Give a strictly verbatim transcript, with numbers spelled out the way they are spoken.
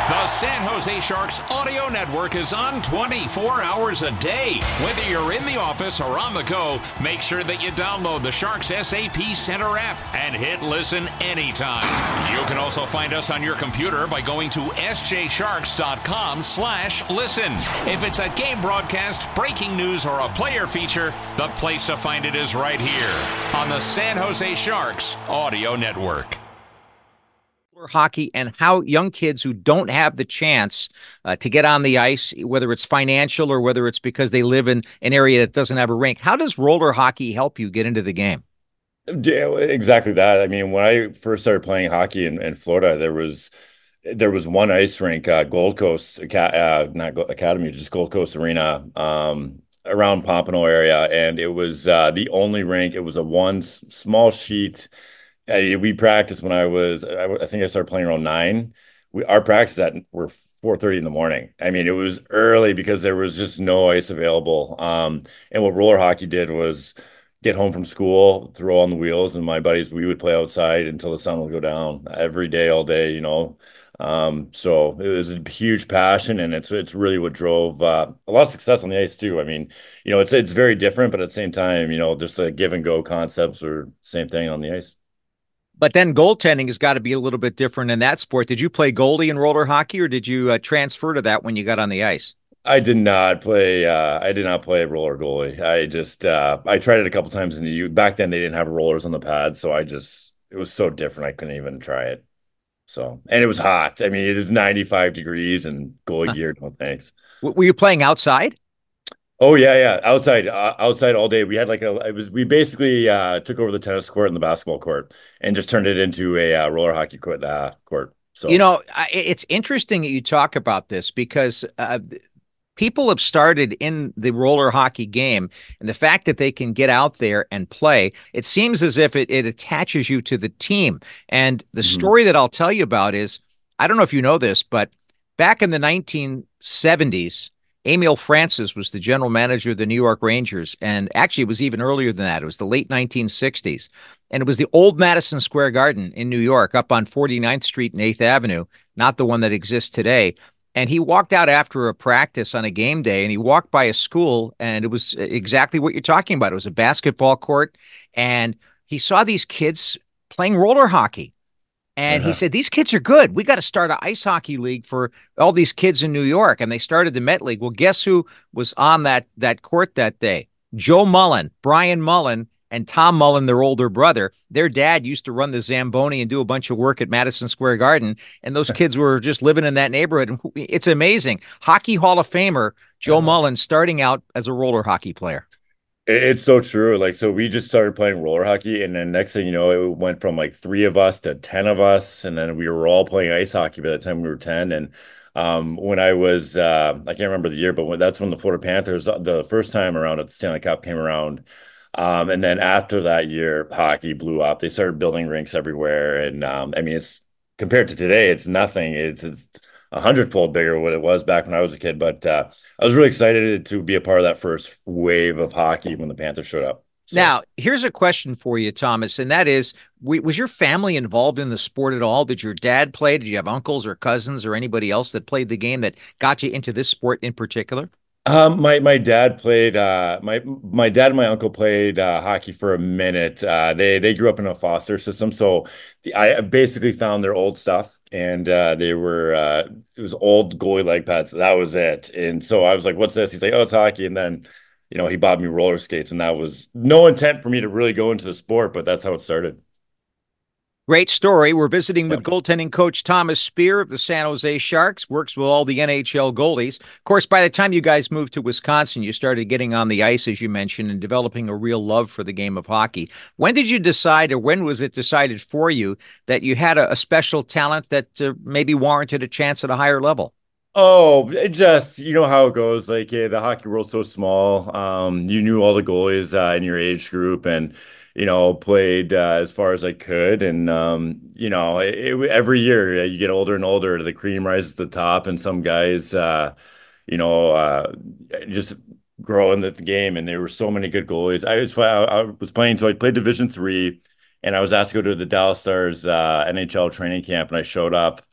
The San Jose Sharks audio network is on twenty-four hours a day. Whether you're in the office or on the go, make sure that you download the Sharks S A P Center app and hit listen anytime. You can also find us on your computer by going to sjsharks.com slash listen. If it's a game broadcast, breaking news, or a player feature, the place to find it is right here on the San Jose Sharks audio network. Hockey and how young kids who don't have the chance uh, to get on the ice, whether it's financial or whether it's because they live in an area that doesn't have a rink. How does roller hockey help you get into the game? Yeah, exactly that. I mean, when I first started playing hockey in, in Florida, there was there was one ice rink, uh, Gold Coast, uh, not Go- Academy, just Gold Coast Arena, um, around Pompano area, and it was uh, the only rink. It was a one s- small sheet. Uh, we practiced when I was, I, I think I started playing around nine. We our practice at were four thirty in the morning. I mean, it was early because there was just no ice available. Um, and what roller hockey did was get home from school, throw on the wheels, and my buddies, we would play outside until the sun would go down every day, all day, you know. Um, so it was a huge passion, and it's it's really what drove uh, a lot of success on the ice too. I mean, you know, it's it's very different, but at the same time, you know, just the give and go concepts are same thing on the ice. But then goaltending has got to be a little bit different in that sport. Did you play goalie in roller hockey, or did you uh, transfer to that when you got on the ice? I did not play. Uh, I did not play roller goalie. I just uh, I tried it a couple times in the U. Back then, they didn't have rollers on the pad, so I just it was so different. I couldn't even try it. So and it was hot. I mean, it was ninety-five degrees and goalie Huh. gear. No thanks. W- Were you playing outside? Oh yeah, yeah, outside, uh, outside all day. We had like a, it was, we basically uh, took over the tennis court and the basketball court and just turned it into a uh, roller hockey court. Uh, court. You So know, I- it's interesting that you talk about this because uh, people have started in the roller hockey game, and the fact that they can get out there and play, it seems as if it, it attaches you to the team. And the mhm. story that I'll tell you about is, I don't know if you know this, but back in the nineteen seventies, Emile Francis was the general manager of the New York Rangers. And actually, it was even earlier than that. It was the late nineteen sixties. And it was the old Madison Square Garden in New York, up on forty-ninth Street and eighth Avenue, not the one that exists today. And he walked out after a practice on a game day, and he walked by a school, and it was exactly what you're talking about. It was a basketball court, and he saw these kids playing roller hockey. And he Uh-huh. said, these kids are good. We got to start an ice hockey league for all these kids in New York. And they started the Met League. Well, guess who was on that that court that day? Joe Mullen, Brian Mullen, and Tom Mullen, their older brother. Their dad used to run the Zamboni and do a bunch of work at Madison Square Garden. And those kids were just living in that neighborhood. And it's amazing. Hockey Hall of Famer Joe Uh-huh. Mullen starting out as a roller hockey player. It- It's so true. Like, so we just started playing roller hockey, and then next thing you know, it went from like three of us to ten of us, and then we were all playing ice hockey by the time we were ten. And um, when I was, uh, I can't remember the year, but when, that's when the Florida Panthers, uh, the first time around at the Stanley Cup came around. Um, and then after that year, hockey blew up. They started building rinks everywhere, and um, I mean, it's compared to today, it's nothing. It's it's a hundredfold bigger what it was back when I was a kid. But uh, I was really excited to be a part of that first wave of hockey when the Panthers showed up. So, Now, here's a question for you, Thomas, and that is, was your family involved in the sport at all? Did your dad play? Did you have uncles or cousins or anybody else that played the game that got you into this sport in particular? um, my my dad played. Uh, my my dad and my uncle played uh, hockey for a minute. Uh, they they grew up in a foster system, so the, I basically found their old stuff, and uh, they were uh, it was old goalie leg pads. That was it. And so I was like, "What's this?" He's like, "Oh, it's hockey." And then, you know, he bought me roller skates, and that was no intent for me to really go into the sport, but that's how it started. Great story. We're visiting Yeah. with goaltending coach Thomas Spear of the San Jose Sharks, works with all the N H L goalies. Of course, by the time you guys moved to Wisconsin, you started getting on the ice, as you mentioned, and developing a real love for the game of hockey. When did you decide, or when was it decided for you, that you had a, a special talent that uh, maybe warranted a chance at a higher level? Oh, it just you know how it goes. Like, yeah, the hockey world's so small. Um, you knew all the goalies uh, in your age group, and you know played uh, as far as I could. And um, you know, it, it- every year uh, you get older and older. The cream rises to the top, and some guys, uh, you know, uh, just grow in the game. And there were so many good goalies. I was I, I was playing, so I played Division three, and I was asked to go to the Dallas Stars uh, N H L training camp, and I showed up.